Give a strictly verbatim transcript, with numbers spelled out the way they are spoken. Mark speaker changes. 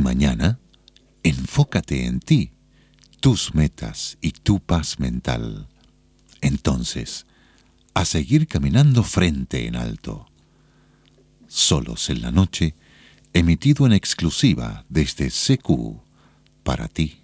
Speaker 1: mañana, enfócate en ti, tus metas y tu paz mental. Entonces, a seguir caminando frente en alto. Solos en la noche, emitido en exclusiva desde C Q para ti.